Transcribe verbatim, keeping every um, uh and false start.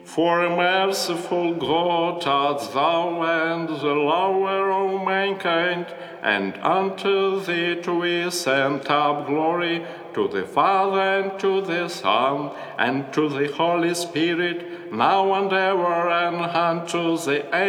For a merciful God art thou, and the lover of mankind, and unto thee do we send up glory, to the Father, and to the Son, and to the Holy Spirit, now and ever, and unto the